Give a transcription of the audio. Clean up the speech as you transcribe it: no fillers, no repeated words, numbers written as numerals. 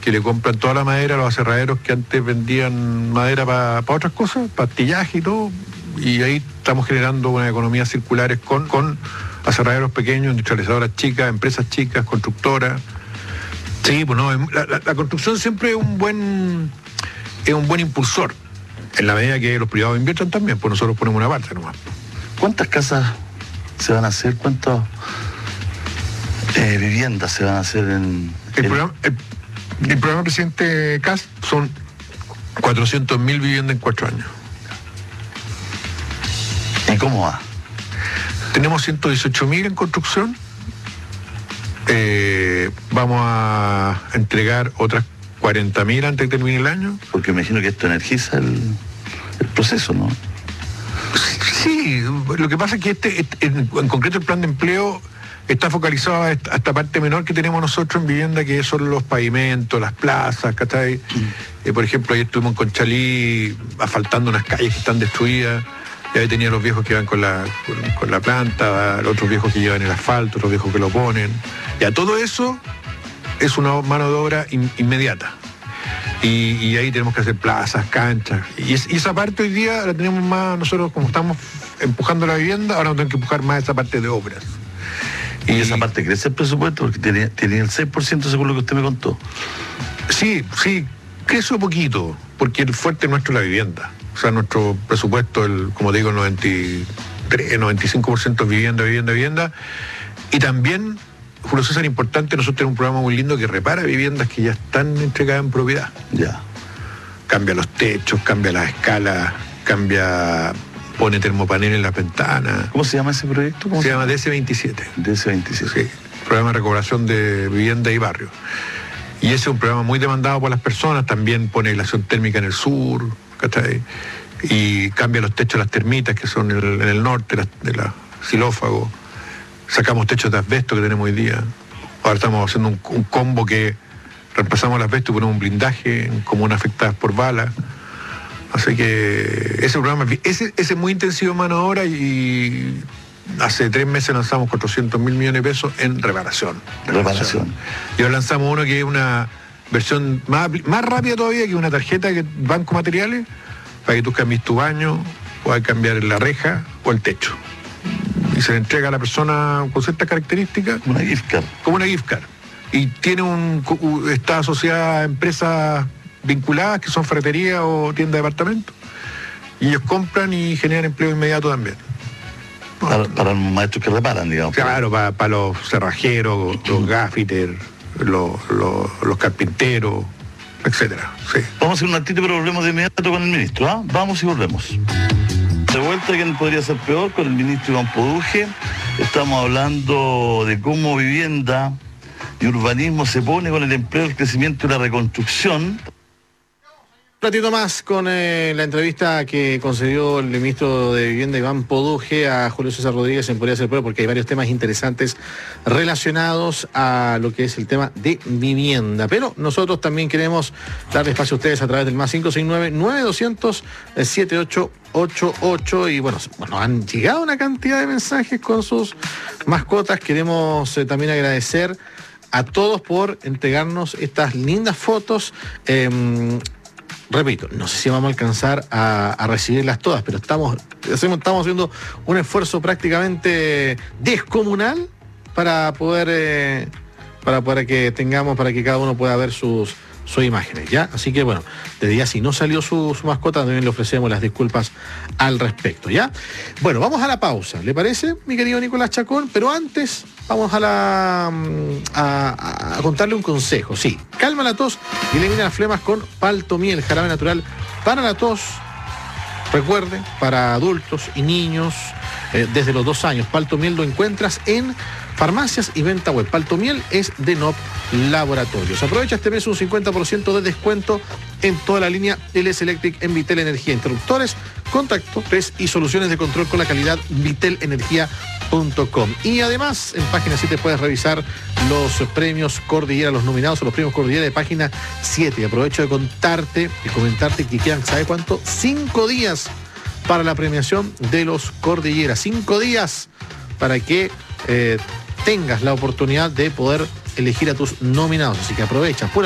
que le compran toda la madera a los aserraderos que antes vendían madera para otras cosas, pastillaje y todo, y ahí estamos generando una economía circular con aserraderos pequeños, industrializadoras chicas, empresas chicas, constructoras. Sí, pues no, la construcción siempre es un buen impulsor, en la medida que los privados inviertan también, pues nosotros ponemos una parte nomás. ¿Cuántas casas se van a hacer? ¿Cuántas viviendas se van a hacer en...? El programa presidente Kast son 400.000 viviendas en 4 años. ¿Y cómo va? Tenemos 118.000 en construcción. Vamos a entregar otras 40.000 antes de que termine el año. Porque me imagino que esto energiza el proceso, ¿no? Sí, lo que pasa es que en concreto el plan de empleo está focalizado a esta parte menor que tenemos nosotros en vivienda, que son los pavimentos, las plazas, ¿cachai? Por ejemplo, ayer estuvimos en Conchalí asfaltando unas calles que están destruidas. Y ahí tenía los viejos que van con la planta, los otros viejos que llevan el asfalto, otros viejos que lo ponen. Ya todo eso es una mano de obra inmediata. Y ahí tenemos que hacer plazas, canchas. Y esa parte hoy día la tenemos más, nosotros como estamos empujando la vivienda, ahora tenemos que empujar más esa parte de obras. Y esa parte crece el presupuesto, porque tiene el 6% según lo que usted me contó. Sí, crece un poquito, porque el fuerte nuestro es la vivienda. O sea, nuestro presupuesto, como te digo, el 95% es vivienda. Y también, Julio César, importante, nosotros tenemos un programa muy lindo que repara viviendas que ya están entregadas en propiedad. Ya. Cambia los techos, cambia las escalas, pone termopanel en las ventanas. ¿Cómo se llama ese proyecto? Se llama DS27. DS27. Sí, programa de recuperación de vivienda y barrio. Y ese es un programa muy demandado por las personas, también pone aislación térmica en el sur, ¿cachai? Y cambia los techos de las termitas, que son en el norte, de la xilófago. Sacamos techos de asbesto que tenemos hoy día. Ahora estamos haciendo un combo que reemplazamos el asbesto y ponemos un blindaje en comunas afectadas por balas. Así que ese programa, ese es muy intensivo en mano de obra, y hace 3 meses lanzamos 400.000 millones de pesos en reparación. Y ahora lanzamos uno que es una versión más rápida todavía, que una tarjeta que banco materiales, para que tú cambies tu baño, puedas cambiar la reja o el techo. Y se le entrega a la persona con ciertas características. Una gift card. Como una gift card. Y está asociada a empresas vinculadas, que son ferreterías o tiendas de departamentos. Y ellos compran y generan empleo inmediato también. Para los maestros que reparan, digamos. Claro, para los cerrajeros, los gaffiters, los carpinteros, etcétera. Sí. Vamos a hacer un altito, pero volvemos de inmediato con el ministro, ¿ah? Vamos y volvemos. De vuelta, ¿quién podría ser peor? Con el ministro Iván Poduje. Estamos hablando de cómo vivienda y urbanismo se pone con el empleo, el crecimiento y la reconstrucción. Un ratito más con la entrevista que concedió el ministro de Vivienda Iván Poduje a Julio César Rodríguez en Podría Ser Peor, porque hay varios temas interesantes relacionados a lo que es el tema de vivienda. Pero nosotros también queremos darle espacio a ustedes a través del más 569-9200-7888. Y bueno, han llegado una cantidad de mensajes con sus mascotas. Queremos también agradecer a todos por entregarnos estas lindas fotos. Repito, no sé si vamos a alcanzar a recibirlas todas, pero estamos haciendo un esfuerzo prácticamente descomunal para que cada uno pueda ver sus imágenes, ¿ya? Así que bueno, desde ya, si no salió su mascota, también le ofrecemos las disculpas al respecto, ¿ya? Bueno, vamos a la pausa, ¿le parece, mi querido Nicolás Chacón? Pero antes vamos a contarle un consejo. Sí, calma la tos y elimina las flemas con Paltomiel, jarabe natural para la tos. Recuerde, para adultos y niños desde los 2 años. Paltomiel lo encuentras en farmacias y venta web. Paltomiel es de NOP Laboratorios. Aprovecha este mes un 50% de descuento en toda la línea LS Electric en Vitel Energía. Interruptores, contactores y soluciones de control con la calidad vitelenergia.com. Y además, en página 7 puedes revisar los premios Cordillera, los nominados a los premios Cordillera de página 7. Y aprovecho de comentarte que quedan, ¿sabe cuánto? 5 días para la premiación de los Cordillera. 5 días para que tengas la oportunidad de poder elegir a tus nominados. Así que aprovecha.